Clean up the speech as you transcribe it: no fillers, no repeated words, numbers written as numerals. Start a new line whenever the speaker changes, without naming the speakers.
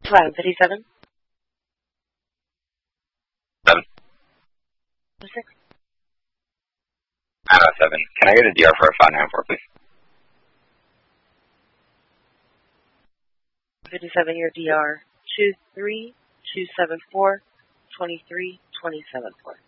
57.
7.
6.
907. Can I get a DR for a 594, please?
57, your DR. 23274 23 274.